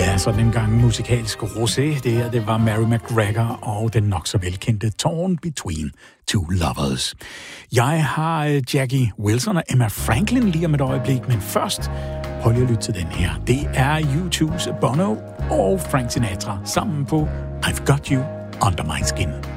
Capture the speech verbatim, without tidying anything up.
Ja, sådan en gang musikalsk rosé. Det her, det var Mary McGregor og den nok så velkendte Torn Between Two Lovers. Jeg har Jackie Wilson og Emma Franklin lige om et øjeblik, men først prøv lige at lytte til den her. Det er U two's Bono og Frank Sinatra sammen på I've Got You Under My Skin.